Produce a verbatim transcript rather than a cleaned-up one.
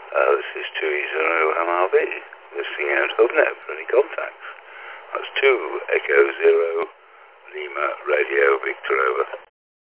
Uh, this is two E zero M R B, listening out HopeNet for any contacts. That's two Echo Zero Lima Radio Victor over.